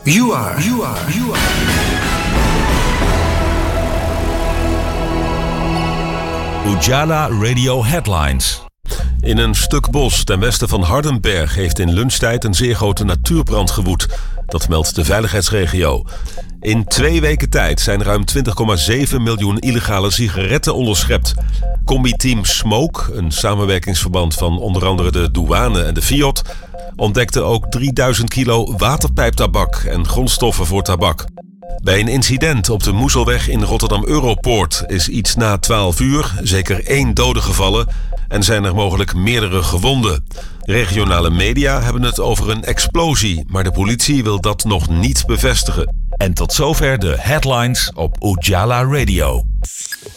You are. Ujala Radio Headlines. In een stuk bos ten westen van Hardenberg heeft in lunchtijd een zeer grote natuurbrand gewoed. Dat meldt de veiligheidsregio. In 2 weken tijd zijn ruim 20,7 miljoen illegale sigaretten onderschept. Combi-team Smoke, een samenwerkingsverband van onder andere de douane en de Fiat, ontdekte ook 3000 kilo waterpijptabak en grondstoffen voor tabak. Bij een incident op de Moezelweg in Rotterdam Europoort is iets na 12 uur zeker 1 dode gevallen en zijn er mogelijk meerdere gewonden. Regionale media hebben het over een explosie, maar de politie wil dat nog niet bevestigen. En tot zover de headlines op Ujala Radio.